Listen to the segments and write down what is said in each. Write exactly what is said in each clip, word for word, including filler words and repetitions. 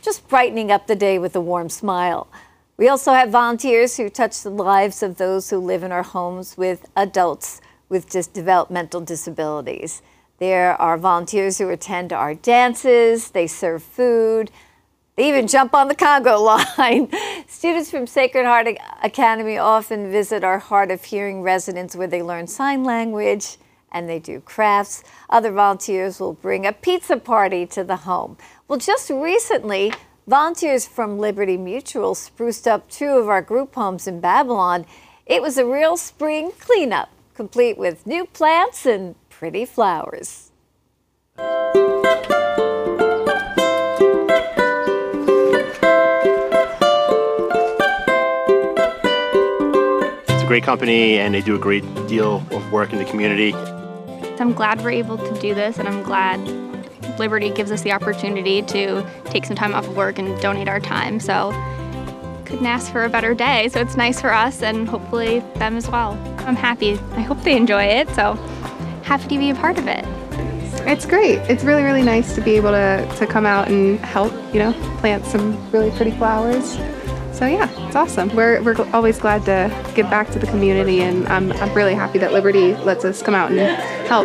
just brightening up the day with a warm smile. We also have volunteers who touch the lives of those who live in our homes with adults with just developmental disabilities. There are volunteers who attend our dances, they serve food, they even jump on the Congo line. Students from Sacred Heart Academy often visit our Hard of Hearing residents where they learn sign language and they do crafts. Other volunteers will bring a pizza party to the home. Well, just recently, volunteers from Liberty Mutual spruced up two of our group homes in Babylon. It was a real spring cleanup, complete with new plants and pretty flowers. It's a great company and they do a great deal of work in the community. I'm glad we're able to do this, and I'm glad Liberty gives us the opportunity to take some time off of work and donate our time. So couldn't ask for a better day. So it's nice for us and hopefully them as well. I'm happy. I hope they enjoy it. So happy to be a part of it. It's great. It's really, really nice to be able to, to come out and help, you know, plant some really pretty flowers. So yeah, it's awesome. We're, we're always glad to give back to the community, and I'm, I'm really happy that Liberty lets us come out and help.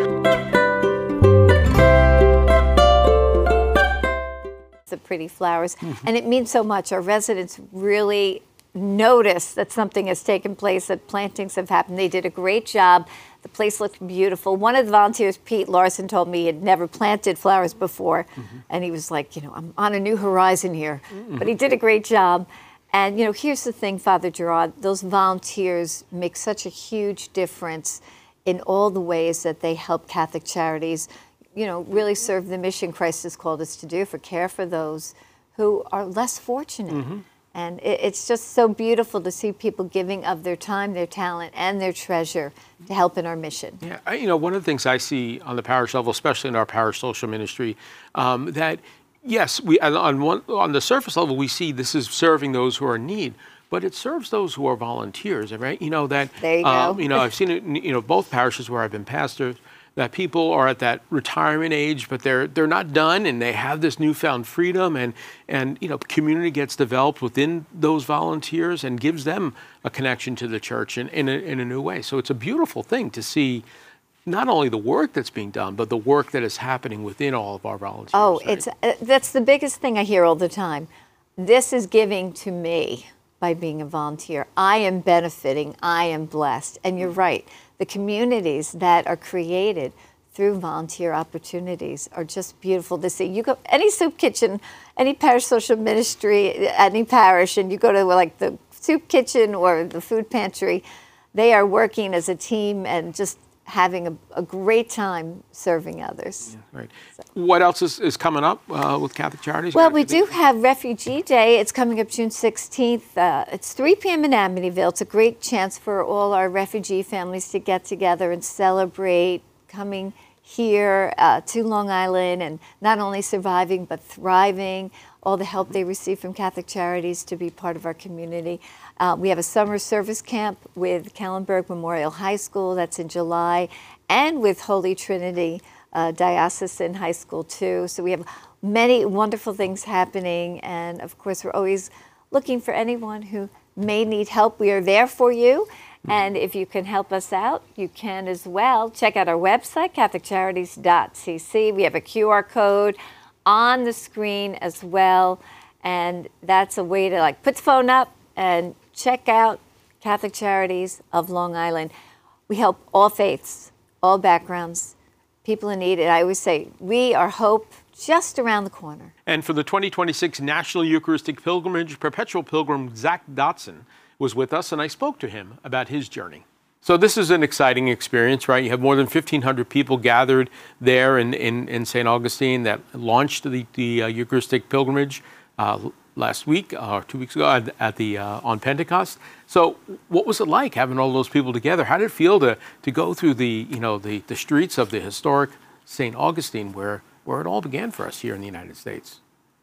The pretty flowers, mm-hmm. and it means so much. Our residents really notice that something has taken place, that plantings have happened. They did a great job. The place looked beautiful. One of the volunteers, Pete Larson, told me he had never planted flowers before, mm-hmm. and he was like, you know, I'm on a new horizon here. Mm-hmm. But he did a great job. And, you know, here's the thing, Father Gerard, those volunteers make such a huge difference in all the ways that they help Catholic Charities, you know, really serve the mission Christ has called us to do, for care for those who are less fortunate. Mm-hmm. And it, it's just so beautiful to see people giving of their time, their talent, and their treasure to help in our mission. Yeah, I, you know, one of the things I see on the parish level, especially in our parish social ministry, um, that yes, we on one on the surface level we see this is serving those who are in need, but it serves those who are volunteers, right? You know that. There you um, go. You know, I've seen it. You know, both parishes where I've been pastor, that people are at that retirement age, but they're they're not done, and they have this newfound freedom, and and you know, community gets developed within those volunteers and gives them a connection to the church in in a, in a new way. So it's a beautiful thing to see. Not only the work that's being done, but the work that is happening within all of our volunteers. Oh, right? it's uh, that's the biggest thing I hear all the time. This is giving to me by being a volunteer. I am benefiting. I am blessed. And you're right. The communities that are created through volunteer opportunities are just beautiful to see. You go any soup kitchen, any parish social ministry, any parish, and you go to like the soup kitchen or the food pantry, they are working as a team and just having a, a great time serving others. Yeah, right. So. What else is, is coming up uh, with Catholic Charities? Well, we do have Refugee Day. It's coming up June sixteenth. Uh, it's three p.m. in Amityville. It's a great chance for all our refugee families to get together and celebrate coming here uh, to Long Island and not only surviving but thriving, all the help they receive from Catholic Charities to be part of our community. Uh, we have a summer service camp with Kellenberg Memorial High School. That's in July, and with Holy Trinity uh, Diocesan High School too. So we have many wonderful things happening, and of course we're always looking for anyone who may need help. We are there for you, and if you can help us out, you can as well. Check out our website, catholic charities dot c c. We have a Q R code on the screen as well, and that's a way to like put the phone up and check out Catholic Charities of Long Island. We help all faiths, all backgrounds, people in need. And I always say, we are hope just around the corner. And for the twenty twenty-six National Eucharistic Pilgrimage, Perpetual Pilgrim Zach Dotson was with us, and I spoke to him about his journey. So this is an exciting experience, right? You have more than fifteen hundred people gathered there in, in, in Saint Augustine that launched the, the uh, Eucharistic Pilgrimage uh, last week or two weeks ago at, at the uh, on Pentecost. So what was it like having all those people together? How did it feel to to go through the you know the, the streets of the historic Saint Augustine where where it all began for us here in the United States?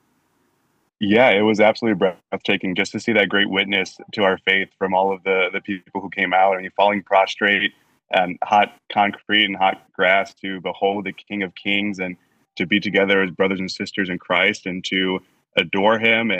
Yeah, it was absolutely breathtaking just to see that great witness to our faith from all of the the people who came out. I mean, falling prostrate and hot concrete and hot grass to behold the King of Kings and to be together as brothers and sisters in Christ and to adore him